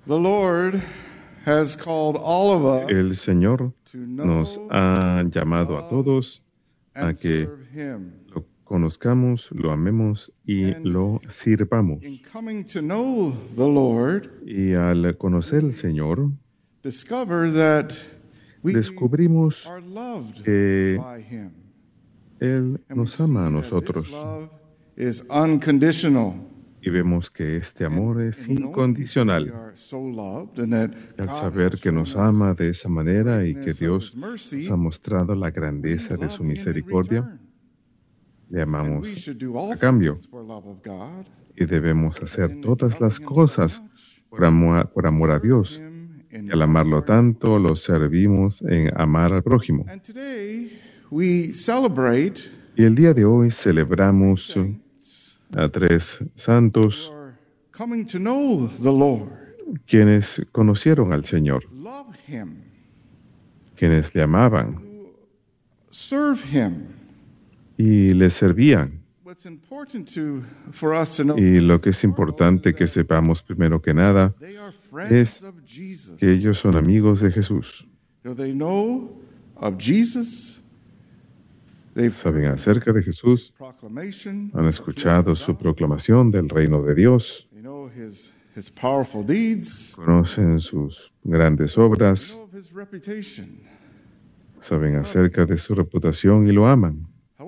El Señor nos ha llamado a todos a que lo conozcamos, lo amemos y lo sirvamos. Y al conocer al Señor, descubrimos que Él nos ama a nosotros. Y vemos que este amor es incondicional. Al saber que nos ama de esa manera y que Dios nos ha mostrado la grandeza de su misericordia, le amamos a cambio. Y debemos hacer todas las cosas por amor a Dios. Y al amarlo tanto, lo servimos en amar al prójimo. Y el día de hoy celebramos a 3 santos quienes conocieron al Señor, quienes le amaban y le servían. Y lo que es importante que sepamos primero que nada es que ellos son amigos de Jesús. Saben acerca de Jesús, han escuchado su proclamación del reino de Dios, conocen sus grandes obras, saben acerca de su reputación y lo aman.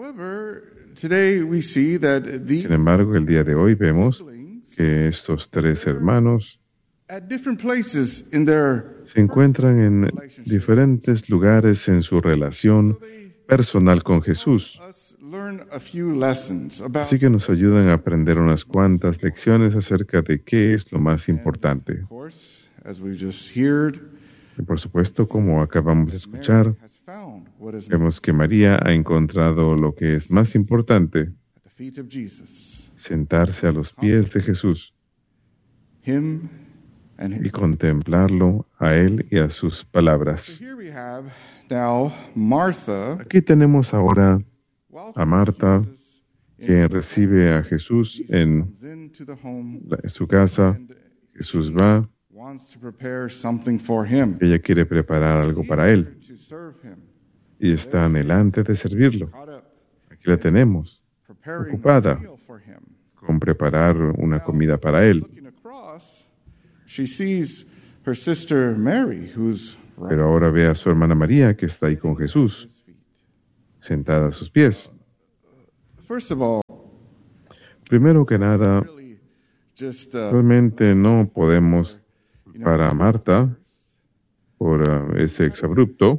Sin embargo, el día de hoy vemos que estos 3 hermanos se encuentran en diferentes lugares en su relación personal con Jesús. Así que nos ayudan a aprender unas cuantas lecciones acerca de qué es lo más importante. Y por supuesto, como acabamos de escuchar, vemos que María ha encontrado lo que es más importante: sentarse a los pies de Jesús y contemplarlo a Él y a sus palabras. Aquí tenemos ahora a Marta, que recibe a Jesús en su casa. Jesús va. Ella quiere preparar algo para Él y está anhelante de servirlo. Aquí la tenemos, ocupada con preparar una comida para Él. Pero ahora ve a su hermana María, que está ahí con Jesús, sentada a sus pies. Primero que nada, realmente no podemos culpar a Marta por ese exabrupto.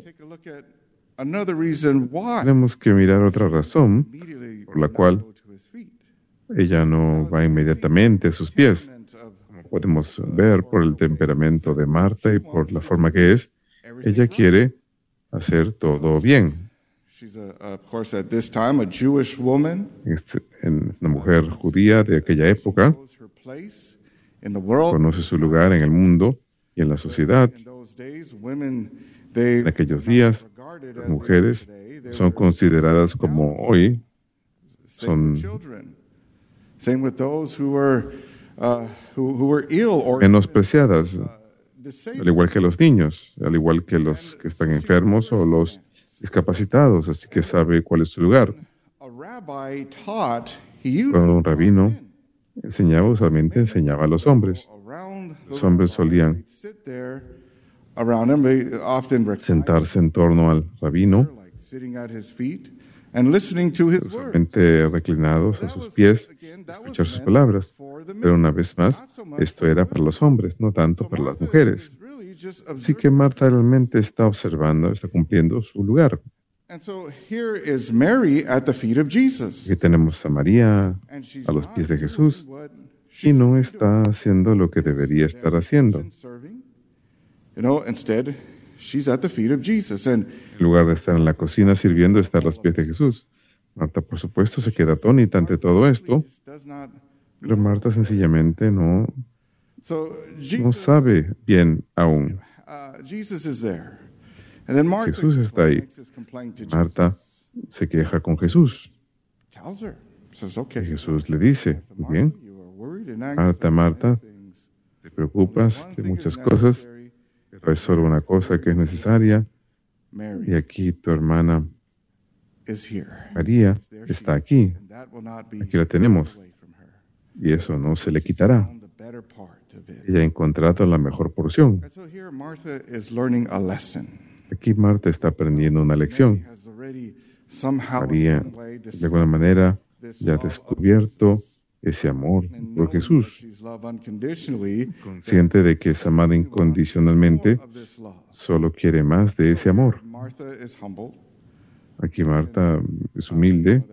Tenemos que mirar otra razón por la cual ella no va inmediatamente a sus pies. Como podemos ver por el temperamento de Marta y por la forma que es, ella quiere hacer todo bien. Es una mujer judía de aquella época. Conoce su lugar en el mundo y en la sociedad. En aquellos días, las mujeres son consideradas como hoy, son menospreciadas, al igual que los niños, al igual que los que están enfermos o los discapacitados, así que sabe cuál es su lugar. Cuando un rabino enseñaba, usualmente enseñaba a los hombres. Los hombres solían sentarse en torno al rabino, usualmente reclinados a sus pies, escuchar sus palabras. Pero una vez más, esto era para los hombres, no tanto para las mujeres. Así que Marta realmente está observando, está cumpliendo su lugar. Aquí tenemos a María a los pies de Jesús y no está haciendo lo que debería estar haciendo. En lugar de estar en la cocina sirviendo, está a los pies de Jesús. Marta, por supuesto, se queda atónita ante todo esto, pero Marta sencillamente no sabe bien aún. Jesús está ahí. Marta se queja con Jesús. Y Jesús le dice, muy bien, Marta, Marta, te preocupas de muchas cosas, pero hay solo una cosa que es necesaria, y aquí tu hermana María está aquí. Aquí la tenemos, y eso no se le quitará. Ella ha encontrado la mejor porción. Aquí Marta está aprendiendo una lección. María, de alguna manera, ya ha descubierto ese amor por Jesús, consciente de que es amada incondicionalmente, solo quiere más de ese amor. Aquí Marta es humilde.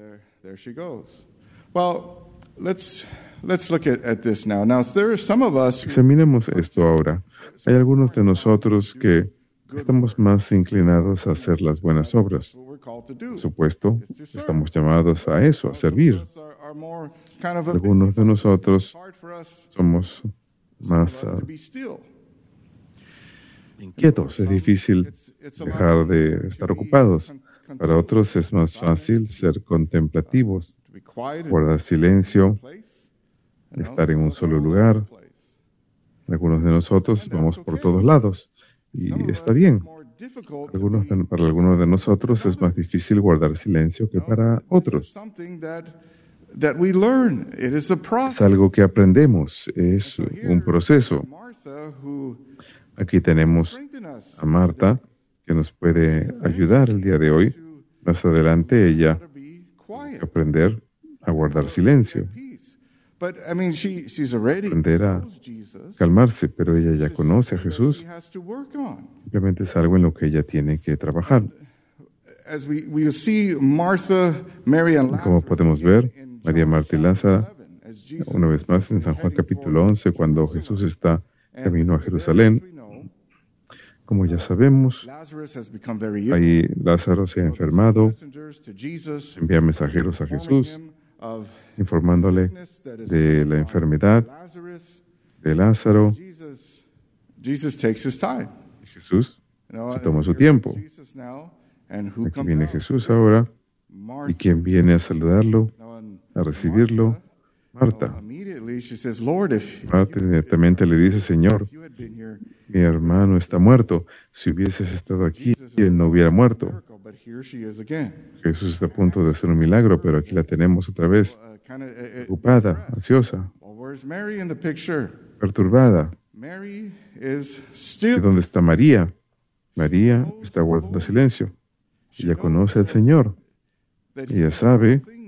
Examinemos esto ahora. Hay algunos de nosotros que estamos más inclinados a hacer las buenas obras. Por supuesto, estamos llamados a eso, a servir. Algunos de nosotros somos más inquietos. Es difícil dejar de estar ocupados. Para otros es más fácil ser contemplativos, guardar silencio, estar en un solo lugar. Algunos de nosotros vamos por todos lados y está bien. Para algunos de nosotros es más difícil guardar silencio que para otros. Es algo que aprendemos, es un proceso. Aquí tenemos a Marta, que nos puede ayudar el día de hoy. Más adelante ella va a aprender a guardar silencio, aprender a calmarse, pero ella ya conoce a Jesús. Simplemente es algo en lo que ella tiene que trabajar. Como podemos ver, María, Marta y Lázaro, una vez más en San Juan capítulo 11, cuando Jesús está camino a Jerusalén. Como ya sabemos, ahí Lázaro se ha enfermado, envía mensajeros a Jesús, informándole de la enfermedad de Lázaro. Y Jesús se toma su tiempo. Aquí viene Jesús ahora. ¿Y quién viene a saludarlo, a recibirlo? Marta. Marta inmediatamente le dice: Señor, mi hermano está muerto. Si hubieses estado aquí, él no hubiera muerto. Jesús está a punto de hacer un milagro, pero aquí la tenemos otra vez, ocupada, ansiosa, perturbada. ¿Y dónde está María? María está guardando silencio. Ella conoce al Señor. Ella sabe